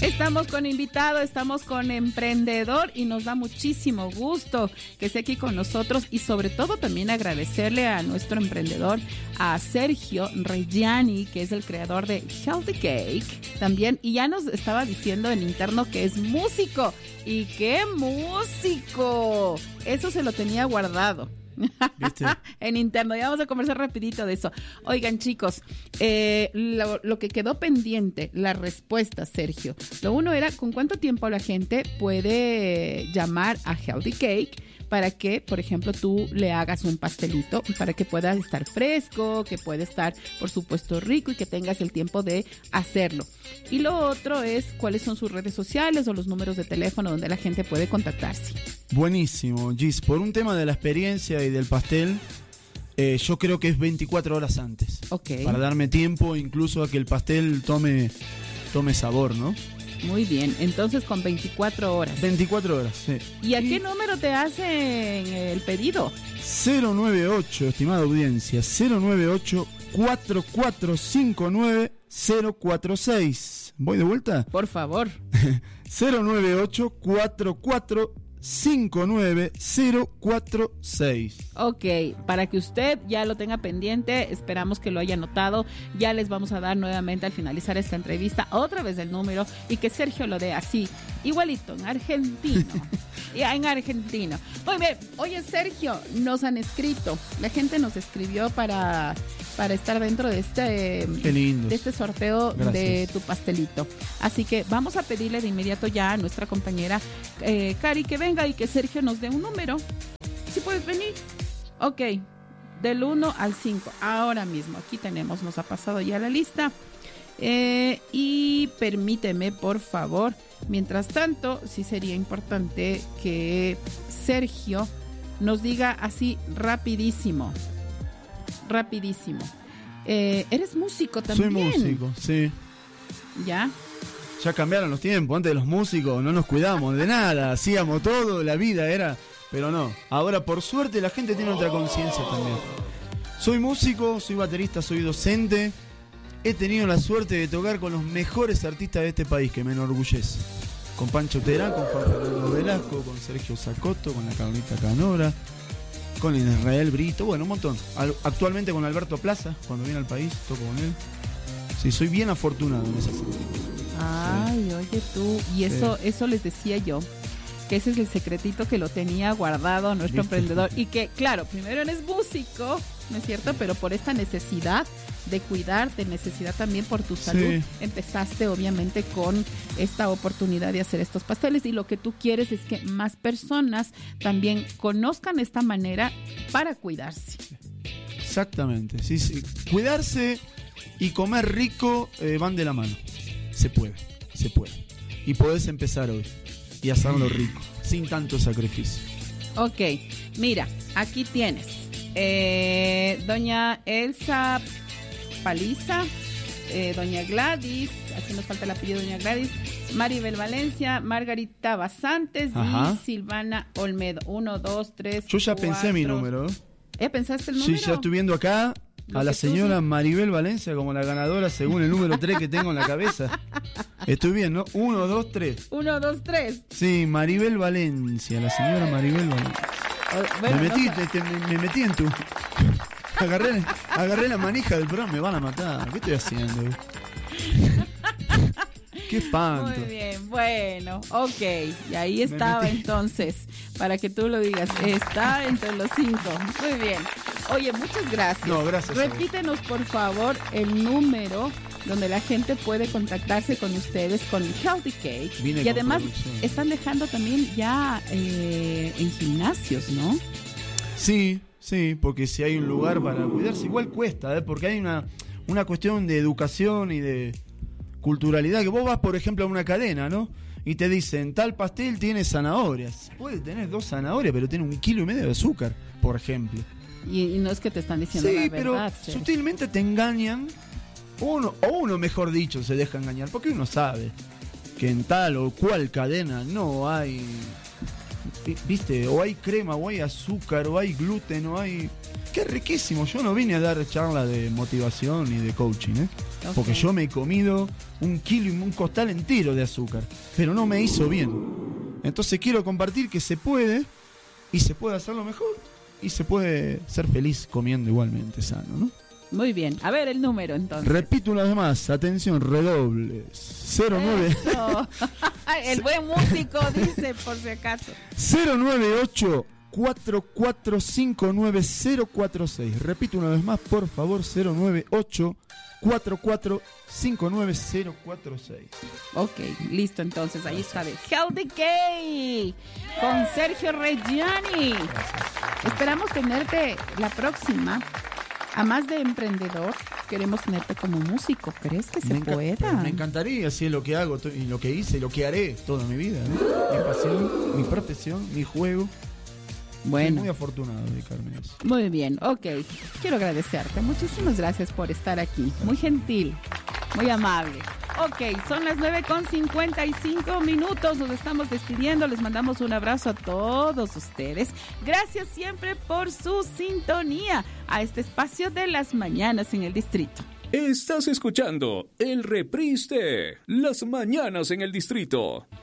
Estamos con invitado, estamos con emprendedor y nos da muchísimo gusto que esté aquí con nosotros y sobre todo también agradecerle a nuestro emprendedor, a Sergio Reggiani, que es el creador de Healthy Cake también, y ya nos estaba diciendo en interno que es músico. ¿Y qué músico? Eso se lo tenía guardado. ¿Viste? En interno, ya vamos a conversar rapidito de eso. Oigan, chicos, lo que quedó pendiente, la respuesta, Sergio. Lo uno era, ¿con cuánto tiempo la gente puede llamar a Healthy Cake para que, por ejemplo, tú le hagas un pastelito para que pueda estar fresco, que pueda estar, por supuesto, rico y que tengas el tiempo de hacerlo? Y lo otro es, ¿cuáles son sus redes sociales o los números de teléfono donde la gente puede contactarse? Buenísimo, Gis. Por un tema de la experiencia y del pastel, yo creo que es 24 horas antes. Ok. Para darme tiempo incluso a que el pastel tome sabor, ¿no? Muy bien, entonces con 24 horas. 24 horas, sí. ¿Y a qué número te hacen el pedido? 098, estimada audiencia, 098-4459-046. ¿Voy de vuelta? Por favor. 098-4459-046. Ok, para que usted ya lo tenga pendiente, esperamos que lo haya anotado. Ya les vamos a dar nuevamente al finalizar esta entrevista otra vez el número y que Sergio lo dé así, igualito, en argentino. Ya en argentino. Muy bien, oye Sergio, nos han escrito, la gente nos escribió para estar dentro de este sorteo. Gracias. De tu pastelito. Así que vamos a pedirle de inmediato ya a nuestra compañera Cari que venga y que Sergio nos dé un número. ¿Sí puedes venir? Ok, del 1 al 5, ahora mismo. Aquí tenemos, nos ha pasado ya la lista. Y permíteme, por favor, mientras tanto, sí sería importante que Sergio nos diga así rapidísimo. Eres músico también. Soy músico, sí. ¿Ya? Ya cambiaron los tiempos. Antes los músicos no nos cuidamos de nada, hacíamos todo, la vida era... Pero no, ahora por suerte la gente tiene otra conciencia también. Soy músico, soy baterista, soy docente. He tenido la suerte de tocar con los mejores artistas de este país, que me enorgullece. Con Pancho Terán, con Juan Fernando Velasco, con Sergio Zacotto, con la Carlita Canora, con Israel Brito, bueno, un montón. Actualmente con Alberto Plaza, cuando viene al país, toco con él. Sí, soy bien afortunado en ese sentido. Ay, sí. Oye tú, y eso les decía yo, que ese es el secretito que lo tenía guardado nuestro emprendedor. Y que, claro, primero eres músico, ¿no es cierto? Pero por esta necesidad de cuidarte, necesidad también por tu salud, empezaste obviamente con esta oportunidad de hacer estos pasteles, y lo que tú quieres es que más personas también conozcan esta manera para cuidarse. Exactamente, sí. Cuidarse y comer rico van de la mano. Se puede. Y podés empezar hoy y hacerlo rico, sin tanto sacrificio. Ok, mira, aquí tienes doña Elsa Paliza, doña Gladys, aquí nos falta el apellido, doña Gladys, Maribel Valencia, Margarita Basantes. Ajá. Y Silvana Olmedo. 1, 2, 3. Yo ya 4. Pensé mi número. ¿Pensaste el número? Sí, ya estoy viendo acá a la señora Maribel Valencia como la ganadora según el número 3 que tengo en la cabeza. Estoy bien, ¿no? 1, 2, 3. 1, 2, 3. Sí, Maribel Valencia, la señora Maribel Valencia. Bueno, me metí en tu... Agarré la manija del programa, me van a matar. ¿Qué estoy haciendo? Qué espanto. Muy bien, bueno, ok. Y ahí estaba entonces, para que tú lo digas. Está entre los 5. Muy bien. Oye, muchas gracias. No, gracias. Repítenos, por favor, el número donde la gente puede contactarse con ustedes con Healthy Cake. Y además están dejando también ya en gimnasios, ¿no? Sí, porque si hay un lugar para cuidarse, igual cuesta, porque hay una cuestión de educación y de culturalidad, que vos vas, por ejemplo, a una cadena, ¿no? Y te dicen, tal pastel tiene zanahorias. Puede tener 2 zanahorias, pero tiene 1,5 kilos de azúcar, por ejemplo. Y no es que te están diciendo la verdad. Pero sutilmente te engañan, uno mejor dicho, se deja engañar, porque uno sabe que en tal o cual cadena no hay, ¿viste? O hay crema, o hay azúcar, o hay gluten, o hay... ¡Qué riquísimo! Yo no vine a dar charla de motivación ni de coaching, Porque yo me he comido 1 kilo y un costal entero de azúcar, pero no me hizo bien. Entonces quiero compartir que se puede, y se puede hacerlo mejor, y se puede ser feliz comiendo igualmente sano, ¿no? Muy bien. A ver el número entonces. Repito una vez más, atención, redobles. 09. Eso. El buen músico dice, por si acaso. 098 4459-046. Repito una vez más, por favor, 098 4459-046. Ok, listo, entonces ahí está de Healthy Cake con Sergio Reggiani. Esperamos tenerte la próxima. A más de emprendedor, queremos tenerte como músico. ¿Crees que se pueda? Me encantaría, si es lo que hago y lo que hice, lo que haré toda mi vida, ¿no? Mi pasión, mi profesión, mi juego. Bueno. Soy muy afortunado de dedicarme a eso. Muy bien, ok. Quiero agradecerte. Muchísimas gracias por estar aquí. Muy gentil, muy amable. Ok, son las 9:55. Nos estamos despidiendo. Les mandamos un abrazo a todos ustedes. Gracias siempre por su sintonía a este espacio de las mañanas en el distrito. Estás escuchando el reprise de Las Mañanas en el Distrito.